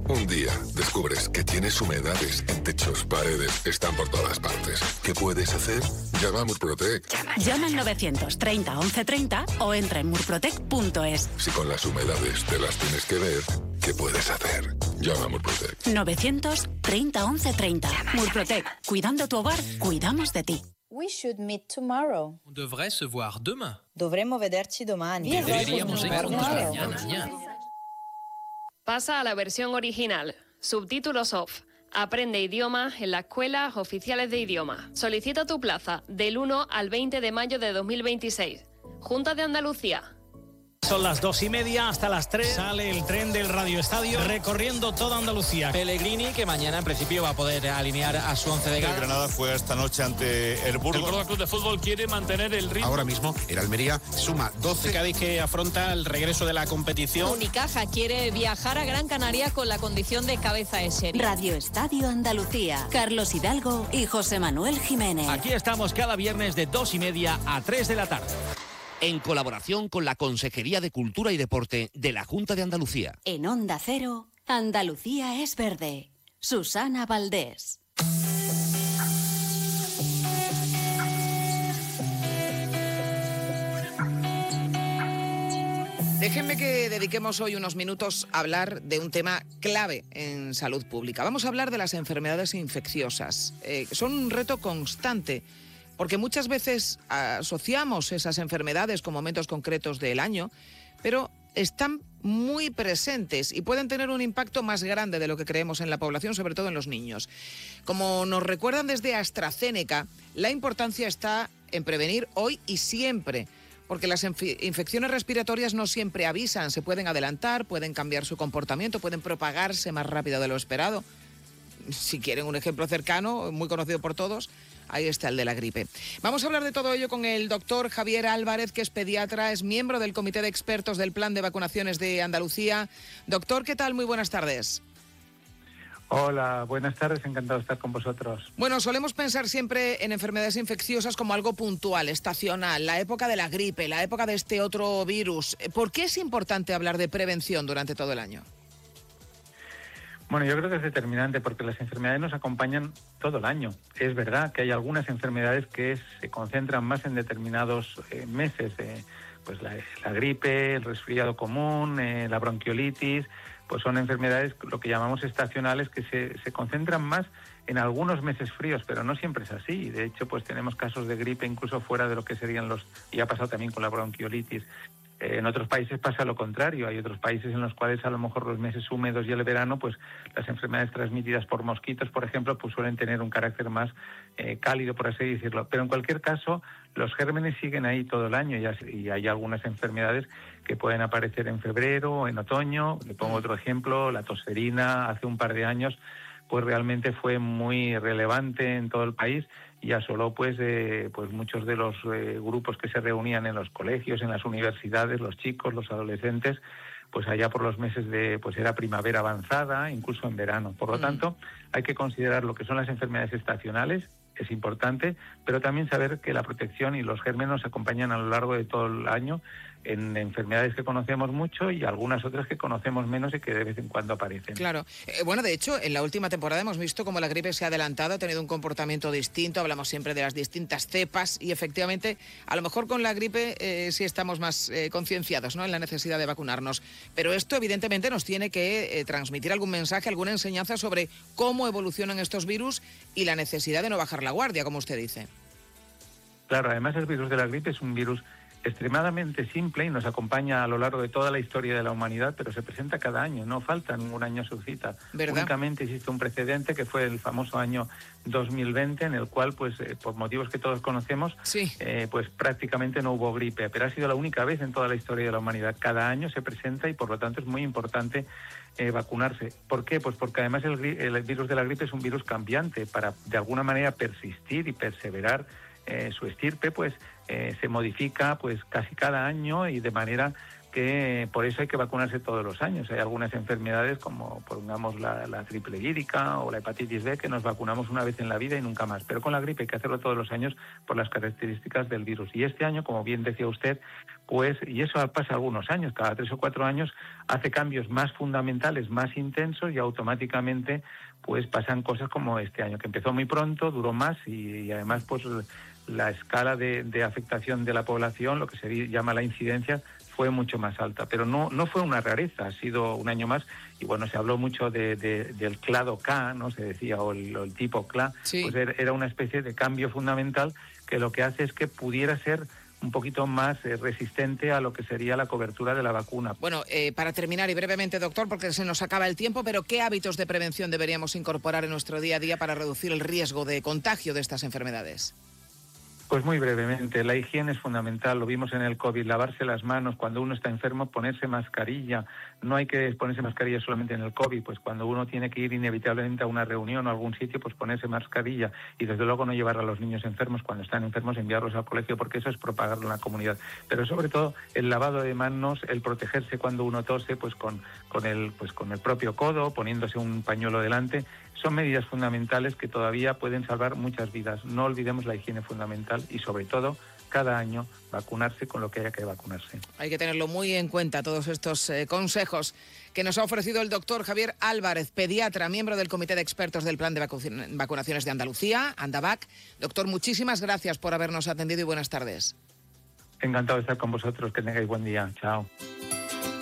Un día descubres que tienes humedades en techos, paredes, están por todas partes. ¿Qué puedes hacer? Llama a Murprotec. Llama al 930 1130 o entra en murprotec.es. Si con las humedades te las tienes que ver, ¿qué puedes hacer? Llama a Murprotec. 930 1130. Murprotec. Cuidando tu hogar, cuidamos de ti. We should meet tomorrow. On devrait se voir demain. Dovremmo vederci domani. Deberíamos vernos mañana. Pasa a la versión original. Subtítulos off. Aprende idioma en las escuelas oficiales de idioma. Solicita tu plaza del 1 al 20 de mayo de 2026. Junta de Andalucía. Son las 2:30, hasta las 3 sale el tren del Radio Estadio recorriendo toda Andalucía. Pellegrini, que mañana en principio va a poder alinear a su 11 de gala. El Granada fue esta noche ante el Burgos. El Córdoba Club de Fútbol quiere mantener el ritmo. Ahora mismo el Almería suma 12. Cádiz, que afronta el regreso de la competición. Unicaja quiere viajar a Gran Canaria con la condición de cabeza de serie. Radio Estadio Andalucía. Carlos Hidalgo y José Manuel Jiménez. Aquí estamos cada viernes de 2:30 a 3 de la tarde. En colaboración con la Consejería de Cultura y Deporte de la Junta de Andalucía. En Onda Cero, Andalucía es verde. Susana Valdés. Déjenme que dediquemos hoy unos minutos a hablar de un tema clave en salud pública. Vamos a hablar de las enfermedades infecciosas. Son un reto constante, porque muchas veces asociamos esas enfermedades con momentos concretos del año, pero están muy presentes y pueden tener un impacto más grande de lo que creemos en la población, sobre todo en los niños. Como nos recuerdan desde AstraZeneca, la importancia está en prevenir hoy y siempre, porque las infecciones respiratorias no siempre avisan, se pueden adelantar, pueden cambiar su comportamiento, pueden propagarse más rápido de lo esperado. Si quieren un ejemplo cercano, muy conocido por todos, ahí está el de la gripe. Vamos a hablar de todo ello con el doctor Javier Álvarez, que es pediatra, es miembro del Comité de Expertos del Plan de Vacunaciones de Andalucía. Doctor, ¿qué tal? Muy buenas tardes. Hola, buenas tardes, encantado de estar con vosotros. Bueno, solemos pensar siempre en enfermedades infecciosas como algo puntual, estacional, la época de la gripe, la época de este otro virus. ¿Por qué es importante hablar de prevención durante todo el año? Bueno, yo creo que es determinante porque las enfermedades nos acompañan todo el año. Es verdad que hay algunas enfermedades que se concentran más en determinados meses, pues la gripe, el resfriado común, la bronquiolitis, pues son enfermedades, lo que llamamos estacionales, que se concentran más en algunos meses fríos, pero no siempre es así. De hecho, pues tenemos casos de gripe incluso fuera de lo que serían y ha pasado también con la bronquiolitis. En otros países pasa lo contrario, hay otros países en los cuales a lo mejor los meses húmedos y el verano, pues las enfermedades transmitidas por mosquitos, por ejemplo, pues suelen tener un carácter más cálido, por así decirlo. Pero en cualquier caso, los gérmenes siguen ahí todo el año y hay algunas enfermedades que pueden aparecer en febrero o en otoño. Le pongo otro ejemplo, la tosferina, hace un par de años, pues realmente fue muy relevante en todo el país y asoló pues muchos de los grupos que se reunían en los colegios, en las universidades, los chicos, los adolescentes, pues allá por los meses pues era primavera avanzada, incluso en verano. Por lo tanto, hay que considerar lo que son las enfermedades estacionales, es importante, pero también saber que la protección y los gérmenes nos acompañan a lo largo de todo el año en enfermedades que conocemos mucho y algunas otras que conocemos menos y que de vez en cuando aparecen. Claro. Bueno, de hecho, en la última temporada hemos visto cómo la gripe se ha adelantado, ha tenido un comportamiento distinto, hablamos siempre de las distintas cepas y efectivamente, a lo mejor con la gripe sí estamos más concienciados, ¿no?, en la necesidad de vacunarnos. Pero esto evidentemente nos tiene que transmitir algún mensaje, alguna enseñanza sobre cómo evolucionan estos virus y la necesidad de no bajar la guardia, como usted dice. Claro, además el virus de la gripe es un virus extremadamente simple y nos acompaña a lo largo de toda la historia de la humanidad, pero se presenta cada año, no falta ningún año su cita. ¿Verdad? Únicamente existe un precedente que fue el famoso año 2020, en el cual, pues por motivos que todos conocemos, sí, pues prácticamente no hubo gripe, pero ha sido la única vez en toda la historia de la humanidad. Cada año se presenta y por lo tanto es muy importante vacunarse. ¿Por qué? Pues porque además el virus de la gripe es un virus cambiante. Para de alguna manera persistir y perseverar, su estirpe pues se modifica pues casi cada año y de manera que por eso hay que vacunarse todos los años. Hay algunas enfermedades como, pongamos, la triple vírica o la hepatitis B, que nos vacunamos una vez en la vida y nunca más. Pero con la gripe hay que hacerlo todos los años por las características del virus. Y este año, como bien decía usted, pues, y eso pasa algunos años, cada 3 o 4 años hace cambios más fundamentales, más intensos, y automáticamente pues pasan cosas como este año, que empezó muy pronto, duró más y además pues la escala de afectación de la población, lo que se llama la incidencia, fue mucho más alta. Pero no fue una rareza, ha sido un año más. Y bueno, se habló mucho del clado K, ¿no? Se decía, o el tipo CLA. Sí. Pues era una especie de cambio fundamental que lo que hace es que pudiera ser un poquito más resistente a lo que sería la cobertura de la vacuna. Bueno, para terminar y brevemente, doctor, porque se nos acaba el tiempo, pero ¿qué hábitos de prevención deberíamos incorporar en nuestro día a día para reducir el riesgo de contagio de estas enfermedades? Pues muy brevemente, la higiene es fundamental, lo vimos en el COVID, lavarse las manos, cuando uno está enfermo, ponerse mascarilla. No hay que ponerse mascarilla solamente en el COVID, pues cuando uno tiene que ir inevitablemente a una reunión o a algún sitio, pues ponerse mascarilla, y desde luego no llevar a los niños enfermos, cuando están enfermos enviarlos al colegio, porque eso es propagarlo en la comunidad. Pero sobre todo el lavado de manos, el protegerse cuando uno tose, pues con el propio codo, poniéndose un pañuelo delante. Son medidas fundamentales que todavía pueden salvar muchas vidas. No olvidemos la higiene fundamental y, sobre todo, cada año vacunarse con lo que haya que vacunarse. Hay que tenerlo muy en cuenta, todos estos consejos que nos ha ofrecido el doctor Javier Álvarez, pediatra, miembro del Comité de Expertos del Plan de Vacunaciones de Andalucía, ANDAVAC. Doctor, muchísimas gracias por habernos atendido y buenas tardes. Encantado de estar con vosotros. Que tengáis buen día. Chao.